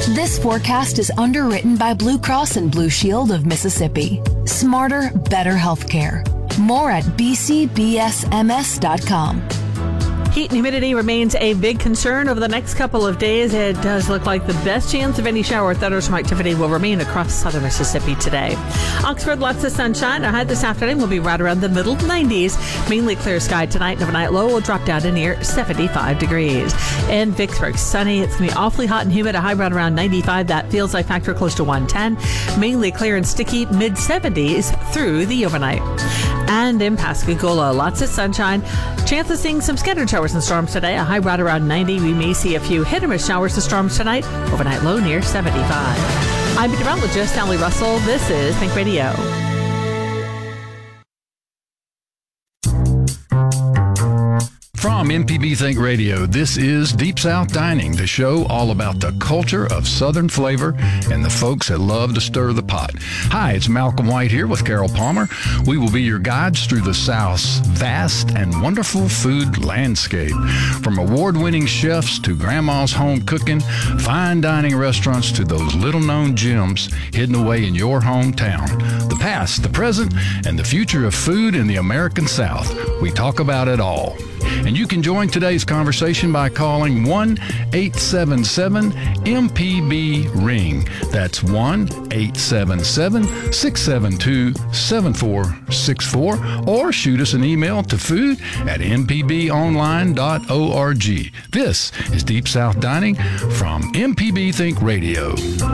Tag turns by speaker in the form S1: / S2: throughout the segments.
S1: This forecast is underwritten by Blue Cross and Blue Shield of Mississippi. Smarter, better healthcare. More at bcbsms.com.
S2: Heat and humidity remains a big concern over the next couple of days. It does look like the best chance of any shower or thunderstorm activity will remain across southern Mississippi today. Oxford, lots of sunshine. Our high this afternoon will be right around the middle 90s. Mainly clear sky tonight, and overnight low will drop down to near 75 degrees. In Vicksburg, sunny. It's going to be awfully hot and humid. A high around 95. That feels like factor close to 110. Mainly clear and sticky, mid-70s through the overnight. And in Pascagoula, lots of sunshine. Chance of seeing some scattered showers and storms today. A high right around 90. We may see a few hit-or-miss showers and storms tonight. Overnight low near 75. I'm meteorologist Sally Russell. This is Think Radio.
S3: From MPB Think Radio, this is Deep South Dining, the show all about the culture of Southern flavor and the folks that love to stir the pot. Hi, it's Malcolm White here with Carol Palmer. We will be your guides through the South's vast and wonderful food landscape. From award-winning chefs to grandma's home cooking, fine dining restaurants to those little-known gems hidden away in your hometown. The past, the present, and the future of food in the American South. We talk about it all. And you can join today's conversation by calling 1-877-MPB-RING. That's 1-877-672-7464. Or shoot us an email to food@mpbonline.org. This is Deep South Dining from MPB Think Radio.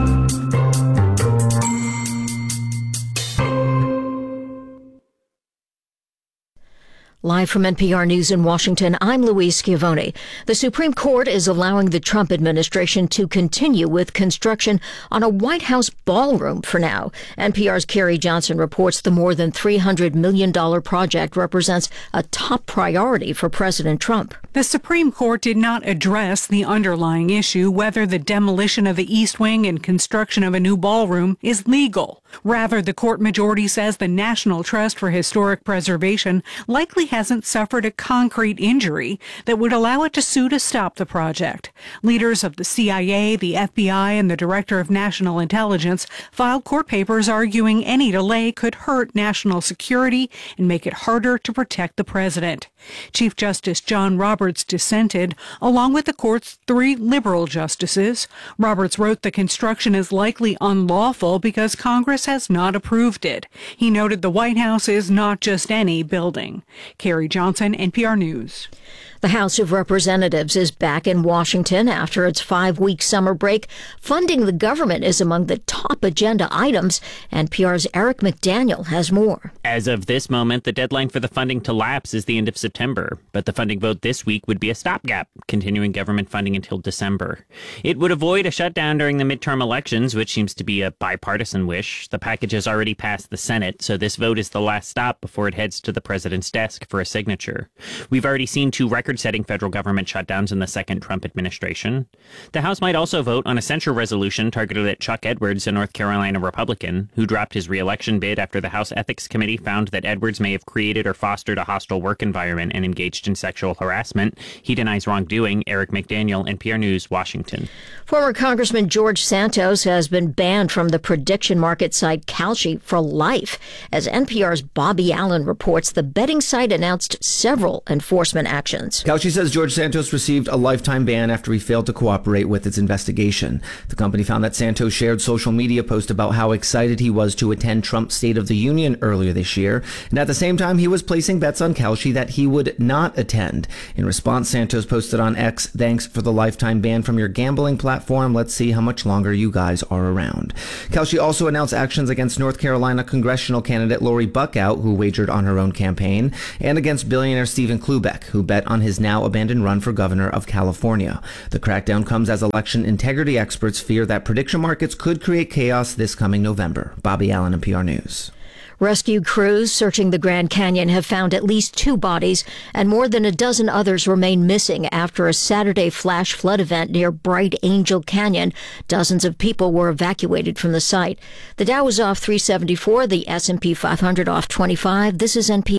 S4: Live from NPR News in Washington, I'm Louise Schiavone. The Supreme Court is allowing the Trump administration to continue with construction on a White House ballroom for now. NPR's Carrie Johnson reports the more than $300 million project represents a top priority for President Trump.
S5: The Supreme Court did not address the underlying issue, whether the demolition of the East Wing and construction of a new ballroom is legal. Rather, the court majority says the National Trust for Historic Preservation likely hasn't suffered a concrete injury that would allow it to sue to stop the project. Leaders of the CIA, the FBI, and the Director of National Intelligence filed court papers arguing any delay could hurt national security and make it harder to protect the president. Chief Justice John Roberts dissented, along with the court's 3 liberal justices. Roberts wrote the construction is likely unlawful because Congress has not approved it. He noted the White House is not just any building. Carrie Johnson, NPR News.
S4: The House of Representatives is back in Washington after its 5-week summer break. Funding the government is among the top agenda items. NPR's Eric McDaniel has more.
S6: As of this moment, the deadline for the funding to lapse is the end of September. But the funding vote this week would be a stopgap, continuing government funding until December. It would avoid a shutdown during the midterm elections, which seems to be a bipartisan wish. The package has already passed the Senate, so this vote is the last stop before it heads to the president's desk for a signature. We've already seen 2 record-setting federal government shutdowns in the second Trump administration. The House might also vote on a censure resolution targeted at Chuck Edwards, a North Carolina Republican, who dropped his re-election bid after the House Ethics Committee found that Edwards may have created or fostered a hostile work environment and engaged in sexual harassment. He denies wrongdoing. Eric McDaniel, NPR News, Washington.
S4: Former Congressman George Santos has been banned from the prediction market site Kalshi for life. As NPR's Bobby Allen reports, the betting site announced several enforcement actions.
S7: Kalshi says George Santos received a lifetime ban after he failed to cooperate with its investigation. The company found that Santos shared social media posts about how excited he was to attend Trump's State of the Union earlier this year, and at the same time he was placing bets on Kalshi that he would not attend. In response, Santos posted on X, "Thanks for the lifetime ban from your gambling platform. Let's see how much longer you guys are around." Kalshi also announced actions against North Carolina congressional candidate Lori Buckout, who wagered on her own campaign, and against billionaire Stephen Klubeck, who bet on his now abandoned run for governor of California. The crackdown comes as election integrity experts fear that prediction markets could create chaos this coming November. Bobby Allen, NPR News.
S4: Rescue crews searching the Grand Canyon have found at least 2 bodies, and more than a dozen others remain missing after a Saturday flash flood event near Bright Angel Canyon. Dozens of people were evacuated from the site. The Dow was off 374, the S&P 500 off 25. This is NPR.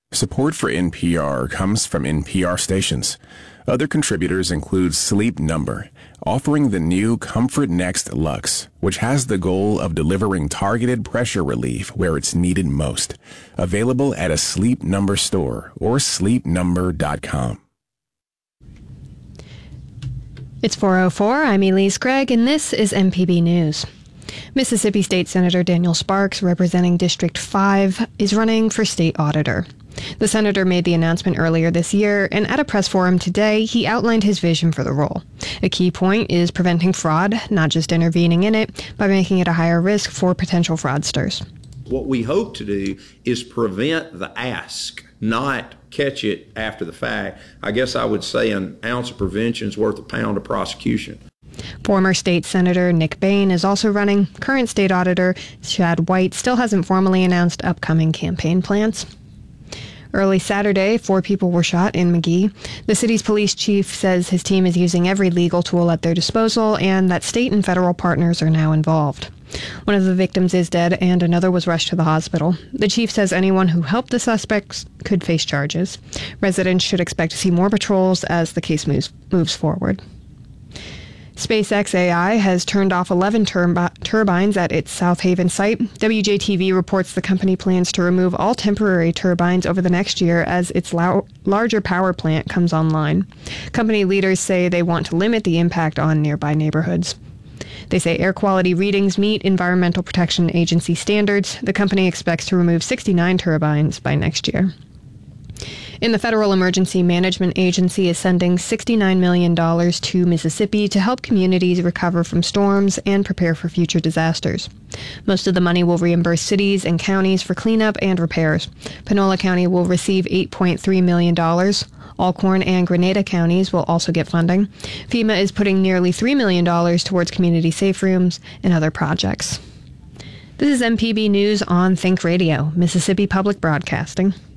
S8: Support for NPR comes from NPR stations. Other contributors include Sleep Number, offering the new Comfort Next Luxe, which has the goal of delivering targeted pressure relief where it's needed most. Available at a Sleep Number store or sleepnumber.com.
S9: It's 4:04. I'm Elise Gregg, and this is MPB News. Mississippi State Senator Daniel Sparks, representing District 5, is running for state auditor. The senator made the announcement earlier this year, and at a press forum today, he outlined his vision for the role. A key point is preventing fraud, not just intervening in it, by making it a higher risk for potential fraudsters.
S10: What we hope to do is prevent the ask, not catch it after the fact. I guess I would say an ounce of prevention is worth a pound of prosecution.
S9: Former state senator Nick Bain is also running. Current state auditor Chad White still hasn't formally announced upcoming campaign plans. Early Saturday, 4 people were shot in Magee. The city's police chief says his team is using every legal tool at their disposal and that state and federal partners are now involved. One of the victims is dead and another was rushed to the hospital. The chief says anyone who helped the suspects could face charges. Residents should expect to see more patrols as the case moves forward. SpaceX AI has turned off 11 turbines at its South Haven site. WJTV reports the company plans to remove all temporary turbines over the next year as its larger power plant comes online. Company leaders say they want to limit the impact on nearby neighborhoods. They say air quality readings meet Environmental Protection Agency standards. The company expects to remove 69 turbines by next year. And the Federal Emergency Management Agency is sending $69 million to Mississippi to help communities recover from storms and prepare for future disasters. Most of the money will reimburse cities and counties for cleanup and repairs. Panola County will receive $8.3 million. Alcorn and Grenada counties will also get funding. FEMA is putting nearly $3 million towards community safe rooms and other projects. This is MPB News on Think Radio, Mississippi Public Broadcasting.